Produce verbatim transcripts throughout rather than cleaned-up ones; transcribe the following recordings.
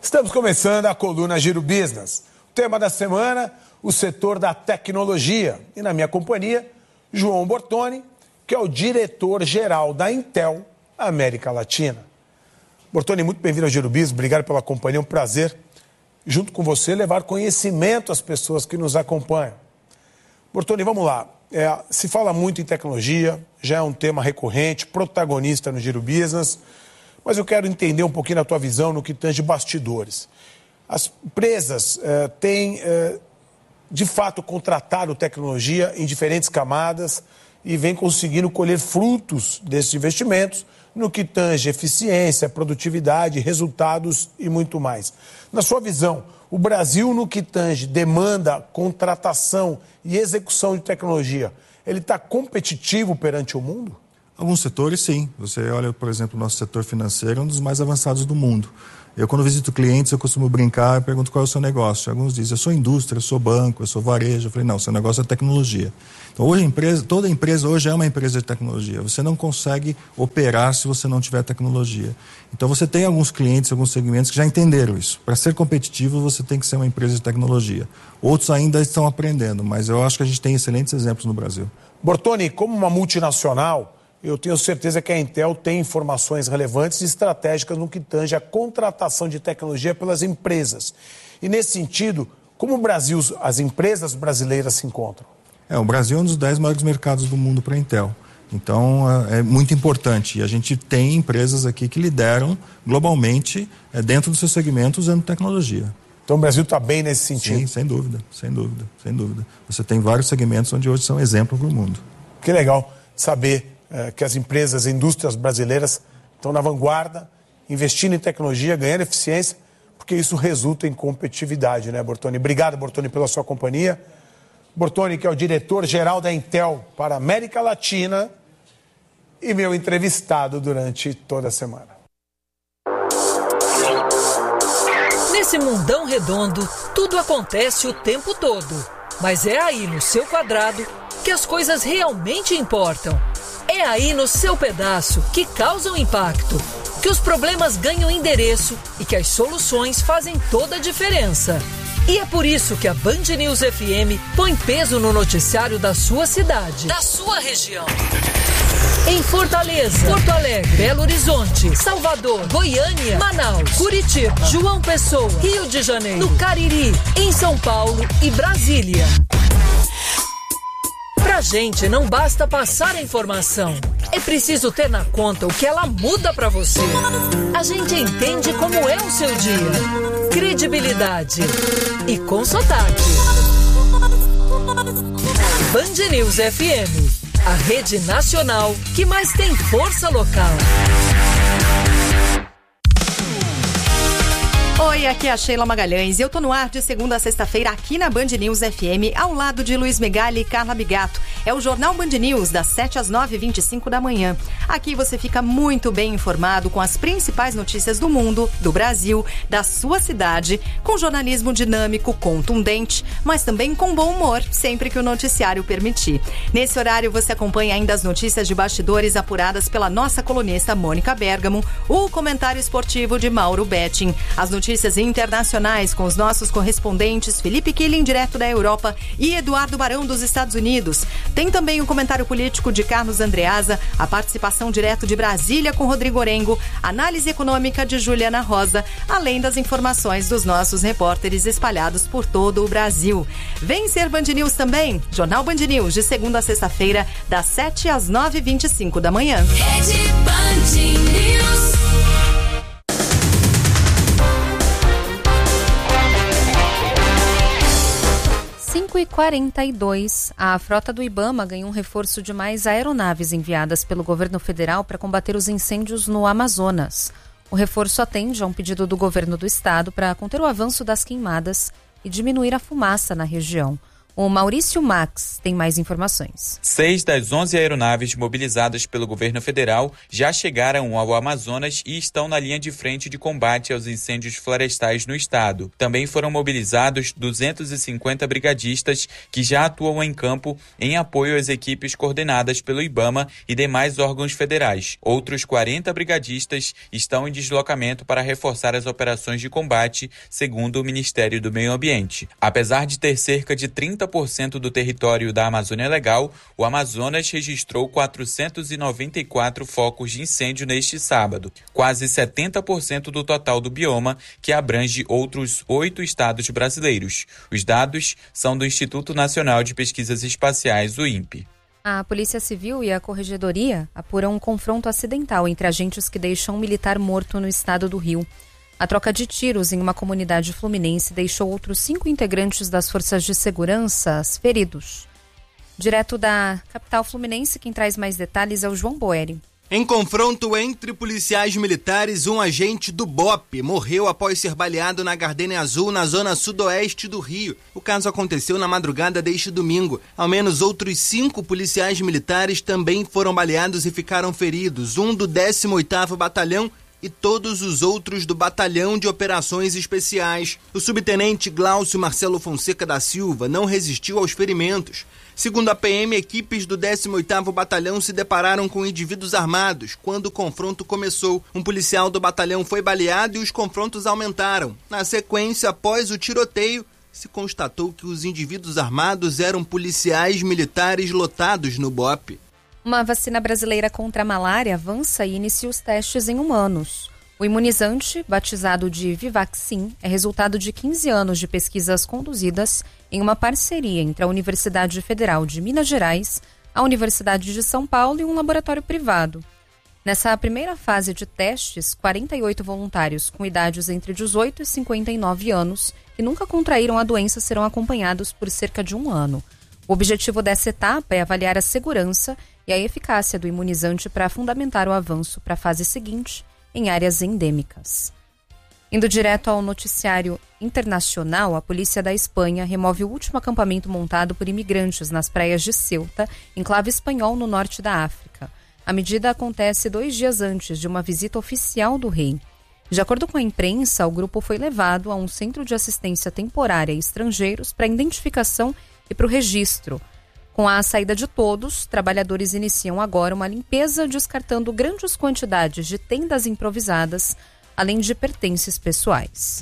Estamos começando a coluna Giro Business. O tema da semana, o setor da tecnologia. E na minha companhia, João Bortoni, que é o diretor-geral da Intel América Latina. Bortoni, muito bem-vindo ao Giro Business. Obrigado pela companhia. É um prazer, junto com você, levar conhecimento às pessoas que nos acompanham. Bortoni, vamos lá. É, se fala muito em tecnologia, já é um tema recorrente, protagonista no Giro Business. Mas eu quero entender um pouquinho a tua visão no que tange bastidores. As empresas eh, têm, eh, de fato, contratado tecnologia em diferentes camadas e vêm conseguindo colher frutos desses investimentos no que tange eficiência, produtividade, resultados e muito mais. Na sua visão, o Brasil, no que tange demanda, contratação e execução de tecnologia, ele está competitivo perante o mundo? Alguns setores, sim. Você olha, por exemplo, o nosso setor financeiro é um dos mais avançados do mundo. Eu, quando visito clientes, eu costumo brincar e pergunto qual é o seu negócio. Alguns dizem, eu sou indústria, eu sou banco, eu sou varejo. Eu falei, não, seu negócio é tecnologia. Então, hoje, a empresa, toda empresa hoje é uma empresa de tecnologia. Você não consegue operar se você não tiver tecnologia. Então, você tem alguns clientes, alguns segmentos que já entenderam isso. Para ser competitivo, você tem que ser uma empresa de tecnologia. Outros ainda estão aprendendo, mas eu acho que a gente tem excelentes exemplos no Brasil. Bortoni, como uma multinacional, eu tenho certeza que a Intel tem informações relevantes e estratégicas no que tange a contratação de tecnologia pelas empresas. E, nesse sentido, como o Brasil, as empresas brasileiras se encontram? É, o Brasil é um dos dez maiores mercados do mundo para a Intel. Então, é muito importante. E a gente tem empresas aqui que lideram globalmente é, dentro do seu segmento usando tecnologia. Então, o Brasil está bem nesse sentido? Sim, sem dúvida, sem dúvida, sem dúvida. Você tem vários segmentos onde hoje são exemplos para o mundo. Que legal saber É, que as empresas, as indústrias brasileiras estão na vanguarda, investindo em tecnologia, ganhando eficiência, porque isso resulta em competitividade, né, Bortoni? Obrigado, Bortoni, pela sua companhia. Bortoni, que é o diretor-geral da Intel para a América Latina e meu entrevistado durante toda a semana. Nesse mundão redondo, tudo acontece o tempo todo. Mas é aí, no seu quadrado, que as coisas realmente importam. É aí no seu pedaço que causam impacto, que os problemas ganham endereço e que as soluções fazem toda a diferença. E é por isso que a Band News F M põe peso no noticiário da sua cidade, da sua região. Em Fortaleza, Porto Alegre, Belo Horizonte, Salvador, Goiânia, Manaus, Curitiba, João Pessoa, Rio de Janeiro, no Cariri, em São Paulo e Brasília. Pra gente não basta passar a informação, é preciso ter na conta o que ela muda pra você. A gente entende como é o seu dia, credibilidade e com sotaque. Band News F M, a rede nacional que mais tem força local. Oi, aqui é a Sheila Magalhães e eu tô no ar de segunda a sexta-feira aqui na Band News F M, ao lado de Luiz Megali e Carla Bigato. É o Jornal Band News, das sete às nove e vinte e cinco da manhã. Aqui você fica muito bem informado com as principais notícias do mundo, do Brasil, da sua cidade, com jornalismo dinâmico, contundente, mas também com bom humor, sempre que o noticiário permitir. Nesse horário você acompanha ainda as notícias de bastidores apuradas pela nossa colunista Mônica Bergamo, o comentário esportivo de Mauro Betting, as notícias internacionais com os nossos correspondentes Felipe Killing, direto da Europa, e Eduardo Barão, dos Estados Unidos. Tem também o comentário político de Carlos Andreasa, a participação direto de Brasília com Rodrigo Orengo, análise econômica de Juliana Rosa, além das informações dos nossos repórteres espalhados por todo o Brasil. Vem ser Band News também, Jornal Band News, de segunda a sexta-feira, das sete às nove e vinte e cinco da manhã. Rede Band News. cinco e quarenta e dois, a frota do IBAMA ganhou um reforço de mais aeronaves enviadas pelo governo federal para combater os incêndios no Amazonas. O reforço atende a um pedido do governo do estado para conter o avanço das queimadas e diminuir a fumaça na região. O Maurício Max tem mais informações. Seis das onze aeronaves mobilizadas pelo governo federal já chegaram ao Amazonas e estão na linha de frente de combate aos incêndios florestais no estado. Também foram mobilizados duzentos e cinquenta brigadistas que já atuam em campo em apoio às equipes coordenadas pelo IBAMA e demais órgãos federais. Outros quarenta brigadistas estão em deslocamento para reforçar as operações de combate, segundo o Ministério do Meio Ambiente. Apesar de ter cerca de trinta por cento do território da Amazônia Legal, o Amazonas registrou quatrocentos e noventa e quatro focos de incêndio neste sábado, quase setenta por cento do total do bioma, que abrange outros oito estados brasileiros. Os dados são do Instituto Nacional de Pesquisas Espaciais, o INPE. A Polícia Civil e a Corregedoria apuram um confronto acidental entre agentes que deixam um militar morto no estado do Rio. A troca de tiros em uma comunidade fluminense deixou outros cinco integrantes das forças de segurança feridos. Direto da capital fluminense, quem traz mais detalhes é o João Boeri. Em confronto entre policiais militares, um agente do B O P morreu após ser baleado na Gardenia Azul, na zona sudoeste do Rio. O caso aconteceu na madrugada deste domingo. Ao menos outros cinco policiais militares também foram baleados e ficaram feridos, um do décimo oitavo Batalhão e todos os outros do Batalhão de Operações Especiais. O subtenente Glaucio Marcelo Fonseca da Silva não resistiu aos ferimentos. Segundo a P M, equipes do décimo oitavo Batalhão se depararam com indivíduos armados quando o confronto começou. Um policial do batalhão foi baleado e os confrontos aumentaram. Na sequência, após o tiroteio, se constatou que os indivíduos armados eram policiais militares lotados no B O P. Uma vacina brasileira contra a malária avança e inicia os testes em humanos. O imunizante, batizado de Vivaxin, é resultado de quinze anos de pesquisas conduzidas em uma parceria entre a Universidade Federal de Minas Gerais, a Universidade de São Paulo e um laboratório privado. Nessa primeira fase de testes, quarenta e oito voluntários com idades entre dezoito e cinquenta e nove anos que nunca contraíram a doença serão acompanhados por cerca de um ano. O objetivo dessa etapa é avaliar a segurança e a eficácia do imunizante para fundamentar o avanço para a fase seguinte em áreas endêmicas. Indo direto ao noticiário internacional, a polícia da Espanha remove o último acampamento montado por imigrantes nas praias de Ceuta, enclave espanhol no norte da África. A medida acontece dois dias antes de uma visita oficial do rei. De acordo com a imprensa, o grupo foi levado a um centro de assistência temporária a estrangeiros para identificação e para o registro. Com a saída de todos, trabalhadores iniciam agora uma limpeza descartando grandes quantidades de tendas improvisadas, além de pertences pessoais.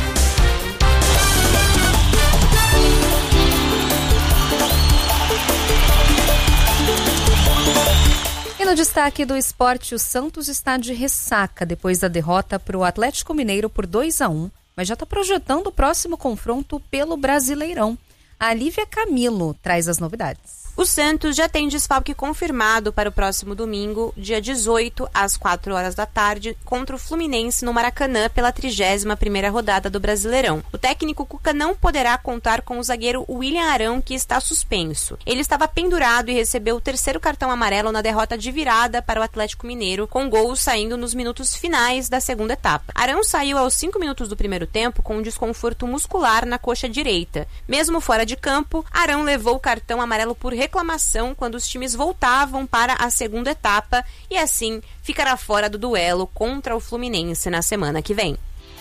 E no destaque do esporte, o Santos está de ressaca depois da derrota para o Atlético Mineiro por dois a um, mas já está projetando o próximo confronto pelo Brasileirão. A Lívia Camilo traz as novidades. O Santos já tem desfalque confirmado para o próximo domingo, dia dezoito, às quatro horas da tarde, contra o Fluminense no Maracanã pela trigésima primeira rodada do Brasileirão. O técnico Cuca não poderá contar com o zagueiro William Arão, que está suspenso. Ele estava pendurado e recebeu o terceiro cartão amarelo na derrota de virada para o Atlético Mineiro, com gols saindo nos minutos finais da segunda etapa. Arão saiu aos cinco minutos do primeiro tempo com um desconforto muscular na coxa direita. Mesmo fora de campo, Arão levou o cartão amarelo por reclamação quando os times voltavam para a segunda etapa e assim ficará fora do duelo contra o Fluminense na semana que vem.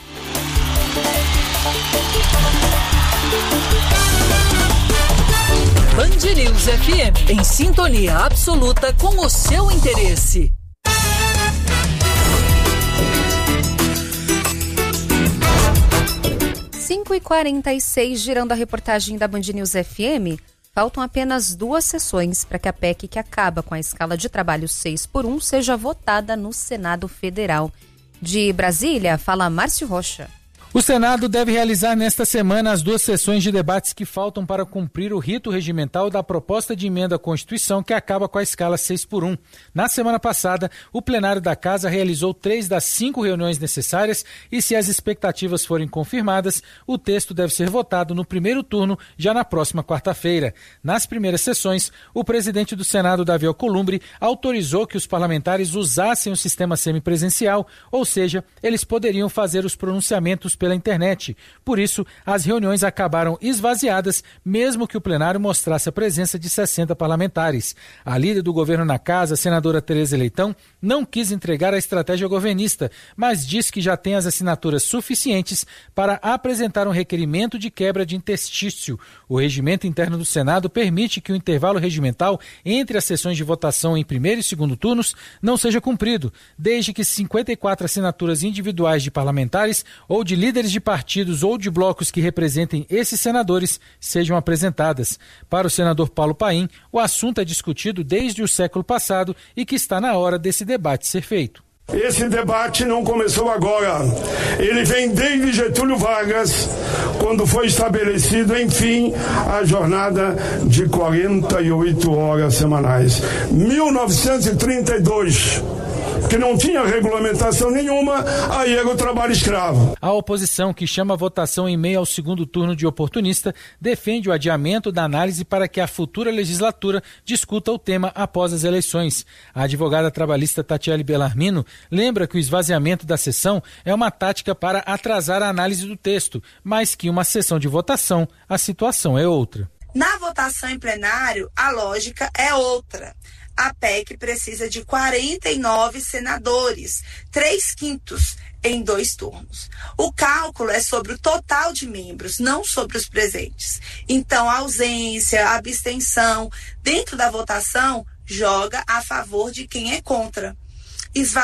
Band News F M, em sintonia absoluta com o seu interesse. cinco e quarenta e seis, girando a reportagem da Band News F M. Faltam apenas duas sessões para que a P E C que acaba com a escala de trabalho seis por um seja votada no Senado Federal. De Brasília, fala Márcio Rocha. O Senado deve realizar nesta semana as duas sessões de debates que faltam para cumprir o rito regimental da proposta de emenda à Constituição que acaba com a escala seis por um. Na semana passada, o plenário da Casa realizou três das cinco reuniões necessárias e, se as expectativas forem confirmadas, o texto deve ser votado no primeiro turno já na próxima quarta-feira. Nas primeiras sessões, o presidente do Senado, Davi Alcolumbre, autorizou que os parlamentares usassem o sistema semipresencial, ou seja, eles poderiam fazer os pronunciamentos pela internet. Por isso, as reuniões acabaram esvaziadas, mesmo que o plenário mostrasse a presença de sessenta parlamentares. A líder do governo na casa, a senadora Tereza Leitão, não quis entregar a estratégia governista, mas disse que já tem as assinaturas suficientes para apresentar um requerimento de quebra de interstício. O regimento interno do Senado permite que o intervalo regimental entre as sessões de votação em primeiro e segundo turnos não seja cumprido, desde que cinquenta e quatro assinaturas individuais de parlamentares ou de líderes de partidos ou de blocos que representem esses senadores sejam apresentadas. Para o senador Paulo Paim, o assunto é discutido desde o século passado e que está na hora desse debate ser feito. Esse debate não começou agora. Ele vem desde Getúlio Vargas, quando foi estabelecido, enfim, a jornada de quarenta e oito horas semanais. mil novecentos e trinta e dois, que não tinha regulamentação nenhuma, aí era o trabalho escravo. A oposição, que chama a votação em meio ao segundo turno de oportunista, defende o adiamento da análise para que a futura legislatura discuta o tema após as eleições. A advogada trabalhista Tatiele Bellarmino lembra que o esvaziamento da sessão é uma tática para atrasar a análise do texto, mas que uma sessão de votação, a situação é outra. Na votação em plenário, a lógica é outra. A P E C precisa de quarenta e nove senadores, três quintos em dois turnos. O cálculo é sobre o total de membros, não sobre os presentes. Então, a ausência, a abstenção dentro da votação joga a favor de quem é contra.